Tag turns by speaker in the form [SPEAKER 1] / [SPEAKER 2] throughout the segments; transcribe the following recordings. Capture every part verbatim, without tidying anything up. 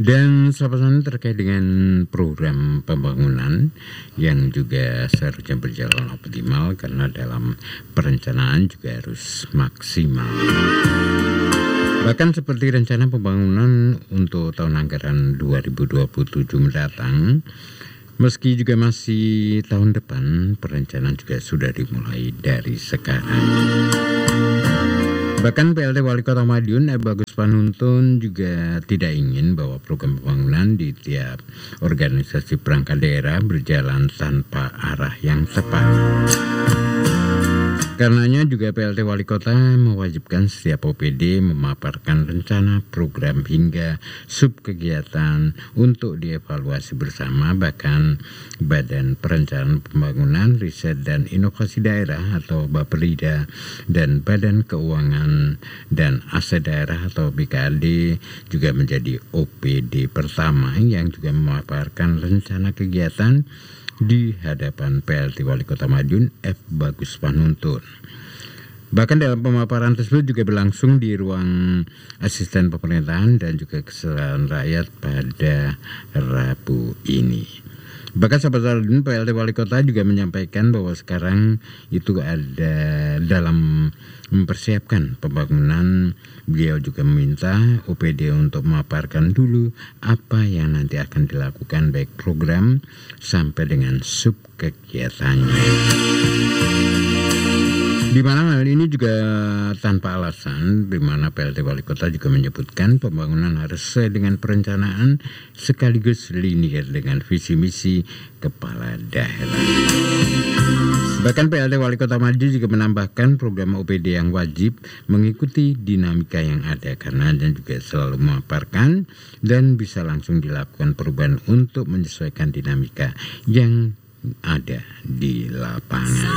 [SPEAKER 1] Dan sahabat terkait dengan program pembangunan yang juga seharusnya berjalan optimal karena dalam perencanaan juga harus maksimal. Bahkan seperti rencana pembangunan untuk tahun anggaran dua ribu dua puluh tujuh mendatang, meski juga masih tahun depan, perencanaan juga sudah dimulai dari sekarang. Bahkan P L T Wali Kota Madiun, E. Bagus Panuntun juga tidak ingin bahwa program pembangunan di tiap organisasi perangkat daerah berjalan tanpa arah yang tepat. Karenanya juga P L T Wali Kota mewajibkan setiap O P D memaparkan rencana program hingga sub kegiatan untuk dievaluasi bersama. Bahkan Badan Perencanaan Pembangunan, Riset dan Inovasi Daerah atau Bapperida dan Badan Keuangan dan Aset Daerah atau B K D juga menjadi O P D pertama yang juga memaparkan rencana kegiatan di hadapan P L T Wali Kota Madiun, F. Bagus Panuntun. Bahkan dalam pemaparan tersebut juga berlangsung di ruang asisten pemerintahan dan juga kesejahteraan rakyat pada Rabu ini. Bahkan sahabat Aldun, P L T Wali Kota juga menyampaikan bahwa sekarang itu ada dalam mempersiapkan pembangunan. Beliau juga meminta O P D untuk memaparkan dulu apa yang nanti akan dilakukan baik program sampai dengan sub kegiatannya. Di mana hal ini juga tanpa alasan, di mana P L T Wali Kota juga menyebutkan pembangunan harus sesuai dengan perencanaan sekaligus linear dengan visi misi kepala daerah. Bahkan P L T Wali Kota Madiun juga menambahkan program O P D yang wajib mengikuti dinamika yang ada karena dan juga selalu memaparkan dan bisa langsung dilakukan perubahan untuk menyesuaikan dinamika yang ada di lapangan.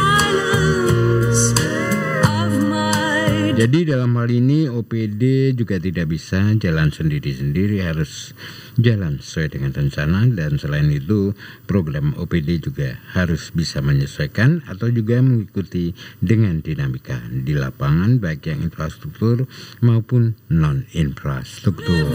[SPEAKER 1] Jadi dalam hal ini O P D juga tidak bisa jalan sendiri-sendiri, harus jalan sesuai dengan rencana. Dan selain itu program O P D juga harus bisa menyesuaikan atau juga mengikuti dengan dinamika di lapangan baik yang infrastruktur maupun non-infrastruktur.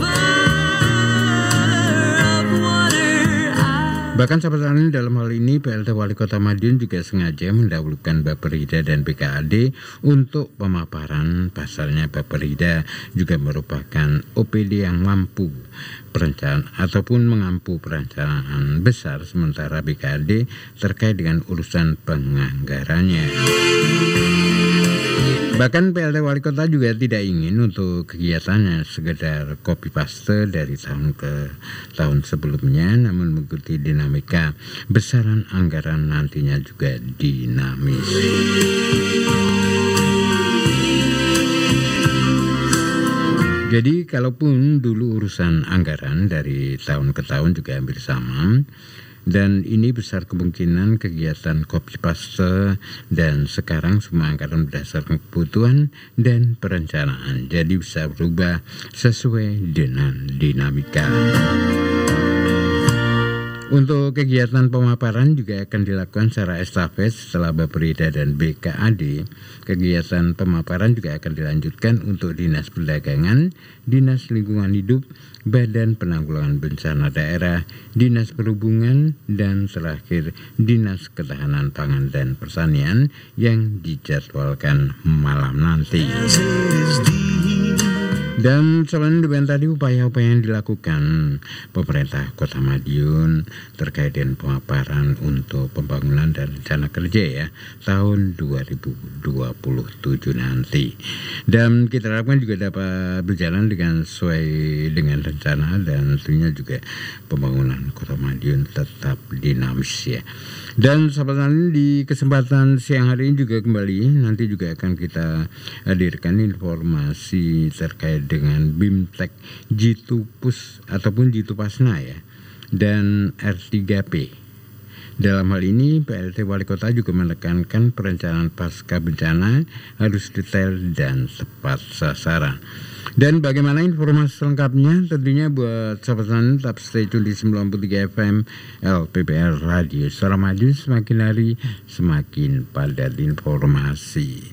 [SPEAKER 1] Bahkan sahabat ini dalam hal ini P L T Wali Kota Madiun juga sengaja mendahulukan Bapperida dan B K A D untuk pemaparan. Pasalnya Bapperida juga merupakan O P D yang mampu perencanaan ataupun mengampu perencanaan besar, sementara B K A D terkait dengan urusan penganggarannya. Bahkan P L T Wali Kota juga tidak ingin untuk kegiatannya sekedar copy paste dari tahun ke tahun sebelumnya, namun mengikuti dinamika besaran anggaran nantinya juga dinamis. Jadi kalaupun dulu urusan anggaran dari tahun ke tahun juga hampir sama, dan ini besar kemungkinan kegiatan copy paste dan sekarang semua anggaran berdasarkan kebutuhan dan perencanaan, jadi bisa berubah sesuai dengan dinamika. Untuk kegiatan pemaparan juga akan dilakukan secara estafet setelah Bapperida dan B K A D. Kegiatan pemaparan juga akan dilanjutkan untuk Dinas Perdagangan, Dinas Lingkungan Hidup, Badan Penanggulangan Bencana Daerah, Dinas Perhubungan, dan terakhir Dinas Ketahanan Pangan dan Pertanian yang dijadwalkan malam nanti. Dan selain dengan tadi upaya-upaya yang dilakukan pemerintah Kota Madiun terkait dengan pemaparan untuk pembangunan dan rencana kerja ya tahun dua ribu dua puluh tujuh nanti. Dan kita harapkan juga dapat berjalan dengan sesuai dengan rencana dan tentunya juga pembangunan Kota Madiun tetap dinamis ya. Dan sahabat ini di kesempatan siang hari ini juga kembali nanti juga akan kita hadirkan informasi terkait dengan BIMTEK Jitupus ataupun Jitupasna ya dan R tiga P. Dalam hal ini P L T Wali Kota juga menekankan perencanaan pasca bencana harus detail dan tepat sasaran. Dan bagaimana informasi lengkapnya tentunya buat sahabat Sani tetap stay tune di sembilan puluh tiga F M L P P R Radio. Suara Maju, semakin hari semakin padat informasi.